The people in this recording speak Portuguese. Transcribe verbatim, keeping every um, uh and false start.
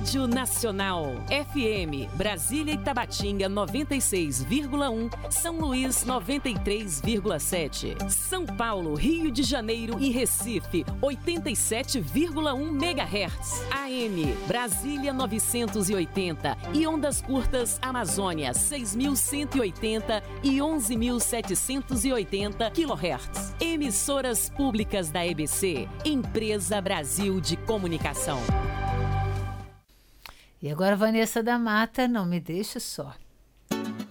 Rádio Nacional. F M, Brasília e Tabatinga noventa e seis vírgula um, São Luís noventa e três vírgula sete, São Paulo, Rio de Janeiro e Recife oitenta e sete vírgula um megahertz. A M, Brasília novecentos e oitenta e ondas curtas Amazônia seis mil cento e oitenta e onze mil setecentos e oitenta quilohertz. Emissoras públicas da E B C, Empresa Brasil de Comunicação. E agora Vanessa da Mata, Não Me Deixe Só.